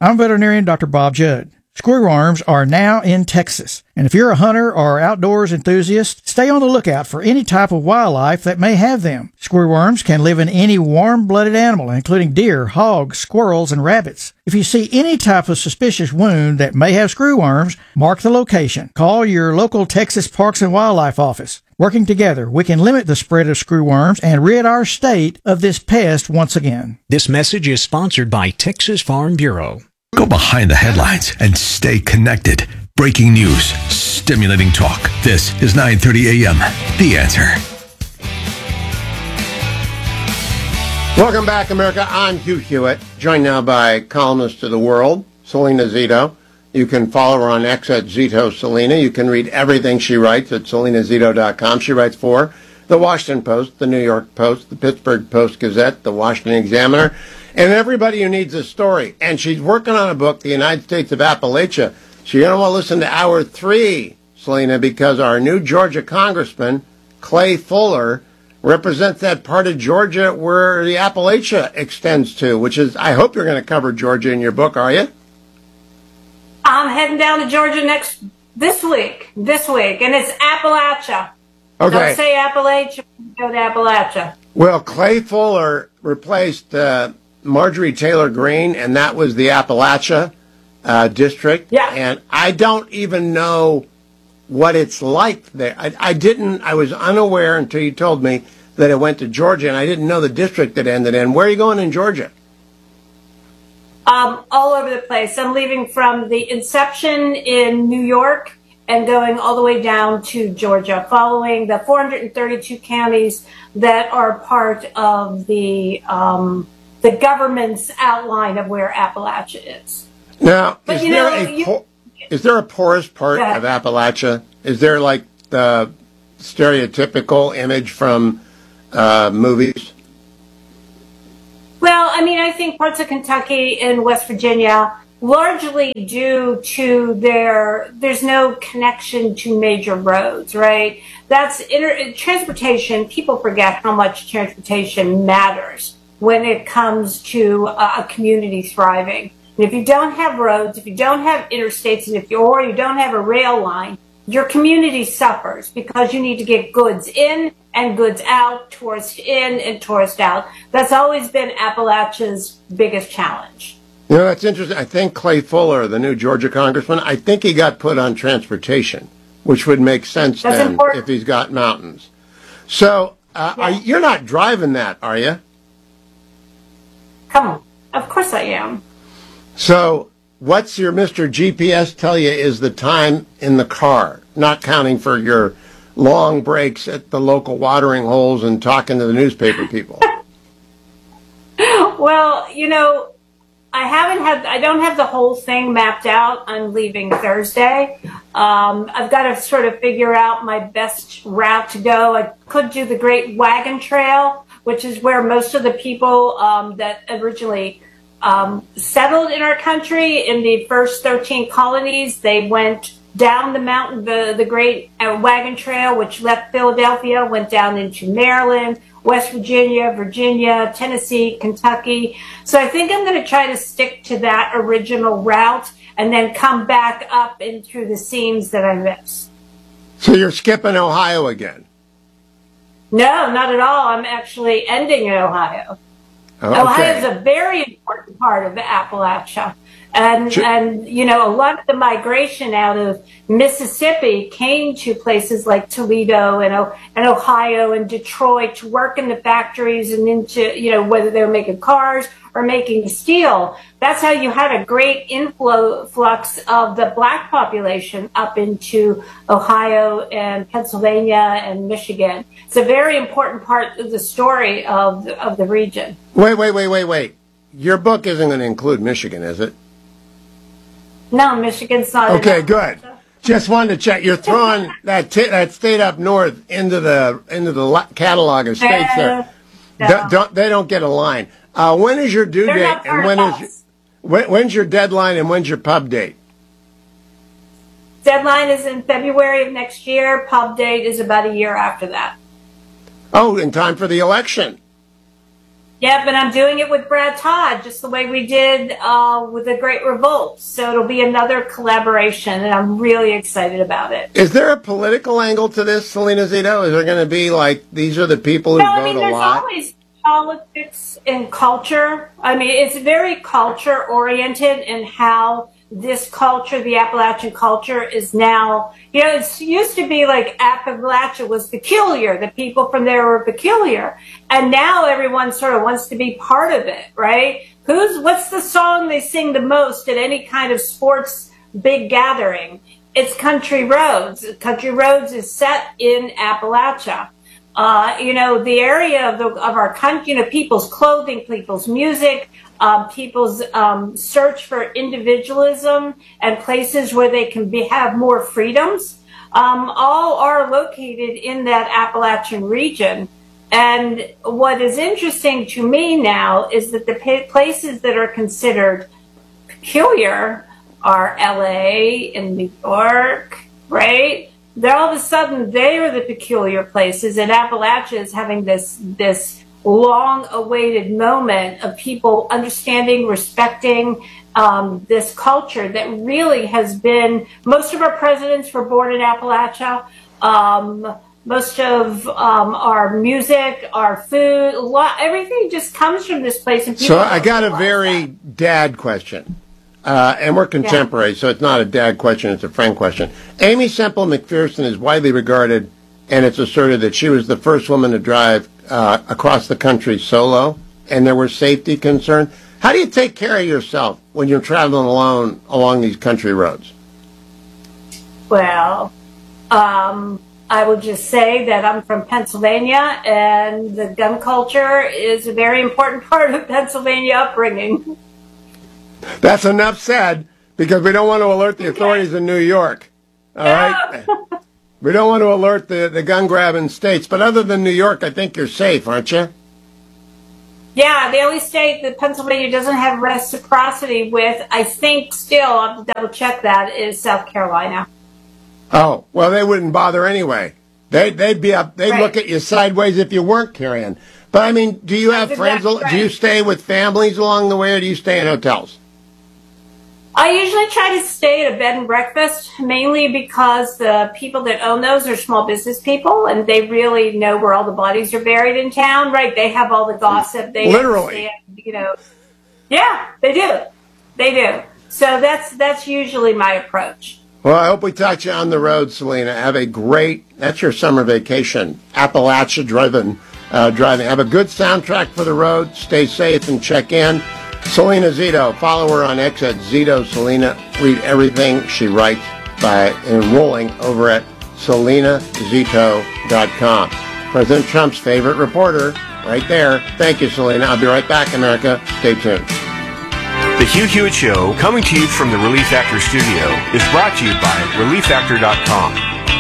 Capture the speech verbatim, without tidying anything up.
I'm veterinarian Doctor Bob Judd. Screwworms are now in Texas, and if you're a hunter or outdoors enthusiast, stay on the lookout for any type of wildlife that may have them. Screwworms can live in any warm-blooded animal, including deer, hogs, squirrels, and rabbits. If you see any type of suspicious wound that may have screwworms, mark the location. Call your local Texas Parks and Wildlife office. Working together, we can limit the spread of screwworms and rid our state of this pest once again. This message is sponsored by Texas Farm Bureau. Go behind the headlines and stay connected. Breaking news, stimulating talk. This is nine thirty a.m. The Answer. Welcome back, America. I'm Hugh Hewitt, joined now by columnist of The World, Selena Zito. You can follow her on X at Zito Selena. You can read everything she writes at selena zito dot com. She writes for The Washington Post, The New York Post, The Pittsburgh Post-Gazette, The Washington Examiner, and everybody who needs a story. And she's working on a book, The United States of Appalachia. So you're going to want to listen to hour three, Selena, because our new Georgia congressman, Clay Fuller, represents that part of Georgia where the Appalachia extends to, which is, I hope you're going to cover Georgia in your book, are you? I'm heading down to Georgia next, this week, this week, and it's Appalachia. Okay. Don't say Appalachia, go to Appalachia. Well, Clay Fuller replaced uh, Marjorie Taylor Greene, and that was the Appalachia uh, district. Yeah. And I don't even know what it's like there. I, I didn't, I was unaware until you told me that it went to Georgia, and I didn't know the district it ended in. Where are you going in Georgia? Um, all over the place. I'm leaving from the inception in New York and going all the way down to Georgia, following the four hundred thirty-two counties that are part of the um, the government's outline of where Appalachia is. Now, But is you there know, a you- po- is there a porous part Go ahead. of Appalachia? Is there like the stereotypical image from uh, movies? Well, I mean, I think parts of Kentucky and West Virginia, largely due to their, there's no connection to major roads, right? That's inter- transportation. People forget how much transportation matters when it comes to uh, a community thriving. And if you don't have roads, if you don't have interstates, and if you, or you don't have a rail line, your community suffers because you need to get goods in and goods out, tourists in and tourists out. That's always been Appalachia's biggest challenge. You know, that's interesting. I think Clay Fuller, the new Georgia congressman, I think he got put on transportation, which would make sense That's then important. if he's got mountains. So uh, Yeah. are, you're not driving that, are you? Come on. Of course I am. So what's your Mister G P S tell you is the time in the car, not counting for your long breaks at the local watering holes and talking to the newspaper people? Well, you know, I haven't had, I don't have the whole thing mapped out. I'm leaving Thursday. Um, I've got to sort of figure out my best route to go. I could do the Great Wagon Trail, which is where most of the people um, that originally um, settled in our country in the first thirteen colonies, they went down the mountain, the, the Great uh, Wagon Trail, which left Philadelphia, went down into Maryland, West Virginia, Virginia, Tennessee, Kentucky. So I think I'm going to try to stick to that original route and then come back up in through the seams that I missed. So you're skipping Ohio again? No, not at all. I'm actually ending in Ohio. Okay. Ohio is a very important part of the Appalachia. And, Sure. and, you know, a lot of the migration out of Mississippi came to places like Toledo and, O- and Ohio and Detroit to work in the factories and into, you know, whether they were making cars or making steel. That's how you had a great influx of the black population up into Ohio and Pennsylvania and Michigan. It's a very important part of the story of the, of the region. Wait, wait, wait, wait, wait. Your book isn't going to include Michigan, is it? No, Michigan's not. Okay, enough. good. Just wanted to check. You're throwing that t- that state up north into the into the la- catalog of states there. No. Don't, don't they don't get a line? Uh, when is your due They're date not and part when of is us. when, when's your deadline and when's your pub date? Deadline is in February of next year. Pub date is about a year after that. Oh, in time for the election. Yep, and I'm doing it with Brad Todd, just the way we did uh, with the Great Revolt. So it'll be another collaboration, and I'm really excited about it. Is there a political angle to this, Selena Zito? Is there going to be like, these are the people who no, vote I mean, a there's lot? always politics and culture. I mean, it's very culture oriented in how this culture, the Appalachian culture, is now, you know, it used to be like Appalachia was peculiar. The people from there were peculiar. And now everyone sort of wants to be part of it, right? Who's, what's the song they sing the most at any kind of sports big gathering? It's Country Roads. Country Roads is set in Appalachia. Uh, you know, the area of, the, of our country, you know, people's clothing, people's music, um, people's um, search for individualism and places where they can be, have more freedoms, um, all are located in that Appalachian region. And what is interesting to me now is that the pa- places that are considered peculiar are L A and New York, right? Then all of a sudden, they are the peculiar places, and Appalachia is having this this long-awaited moment of people understanding, respecting um, this culture that really has been. Most of our presidents were born in Appalachia. Um, most of um, our music, our food, a lot, everything just comes from this place. And people So I got a very dad question. Uh, and we're contemporary, yeah. So it's not a dad question, it's a friend question. Amy Semple McPherson is widely regarded, and it's asserted that she was the first woman to drive uh, across the country solo, and there were safety concerns. How do you take care of yourself when you're traveling alone along these country roads? Well, um, I would just say that I'm from Pennsylvania, and the gun culture is a very important part of Pennsylvania upbringing. That's enough said, because we don't want to alert the authorities in New York. All right? We don't want to alert the, the gun-grabbing states. But other than New York, I think you're safe, aren't you? Yeah, the only state that Pennsylvania doesn't have reciprocity with, I think still, I'll have to double-check that, is South Carolina. Oh, well, they wouldn't bother anyway. They, they'd be up. They'd Right. look at you sideways if you weren't carrying. But, I mean, do you have That's friends? exactly Do you right. stay with families along the way, or do you stay in hotels? I usually try to stay at a bed and breakfast, mainly because the people that own those are small business people, and they really know where all the bodies are buried in town, right? They have all the gossip. They Literally. understand, you know. Yeah, they do. They do. So that's that's usually my approach. Well, I hope we talk to you on the road, Selena. Have a great, that's your summer vacation, Appalachia driven, uh, driving. Have a good soundtrack for the road. Stay safe and check in. Selena Zito, follow her on X at Zito Selena. Read everything she writes by enrolling over at selena zito dot com. President Trump's favorite reporter, right there. Thank you, Selena. I'll be right back, America. Stay tuned. The Hugh Hewitt Show, coming to you from the Relief Factor studio, is brought to you by relief factor dot com.